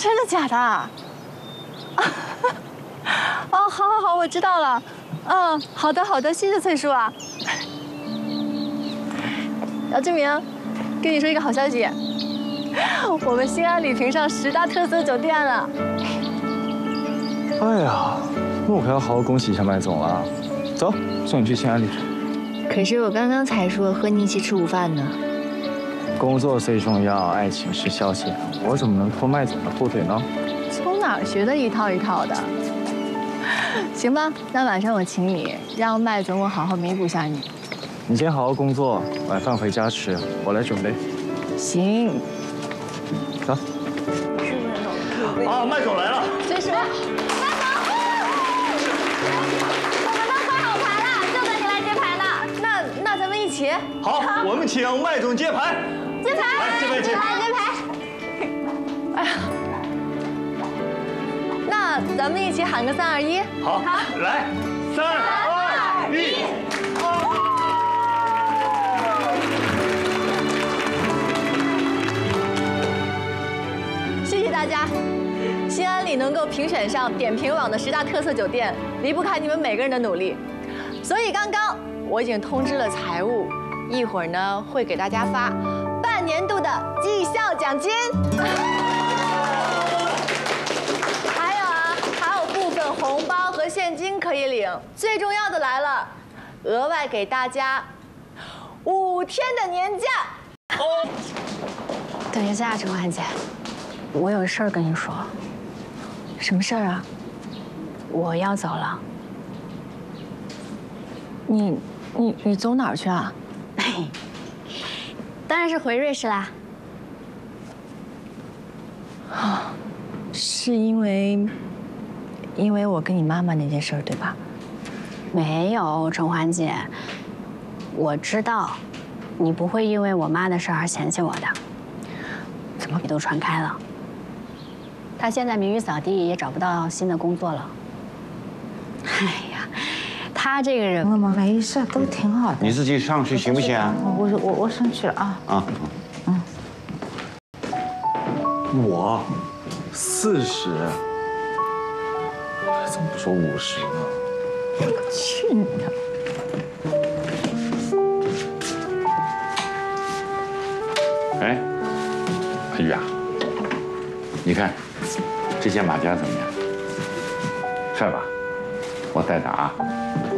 真的假的？啊，哦，好，我知道了。嗯，好的，谢谢崔叔啊。姚志明，跟你说一个好消息，我们新安里评上10大特色酒店了。 哎呀，那我可要好好恭喜一下麦总了。走，送你去新安里。 可是我刚刚才说和你一起吃午饭呢。 工作最重要，爱情是消遣。我怎么能拖麦总的后腿呢？ 从哪儿学的一套一套的？行吧，那晚上我请你，让麦总我好好弥补下你。 你先好好工作，晚饭回家吃，我来准备。 行。 走。 啊，麦总来了。 崔叔。麦总，我们都摆好牌了，就等你来接牌呢。那咱们一起。 好，我们请麦总接牌。 接牌。 来，接牌。 接牌。哎呀。那咱们一起喊个3、2、1。 好，来，3、2、1。 谢谢大家。新安里能够评选上点评网的10大特色酒店，离不开你们每个人的努力。所以刚刚我已经通知了财务，一会儿呢会给大家发半年度的绩效奖金。还有部分红包和现金可以领。最重要的来了，额外给大家5天的年假。 等一下，陈欢姐，我有事儿跟你说。 什么事儿啊？ 我要走了。 你走哪儿去啊？ 当然是回瑞士啦。 啊，是因为我跟你妈妈那件事儿，对吧？ 没有，陈欢姐，我知道，你不会因为我妈的事儿而嫌弃我的。怎么都传开了？她现在名誉扫地，也找不到新的工作了。哎呀，她这个人， 没事，都挺好的。 你自己上去行不行啊？ 我上去了啊。 我40，怎么不说50呢？ 去你的！ 哎呀，你看这件马甲怎么样？帅吧？我戴的啊。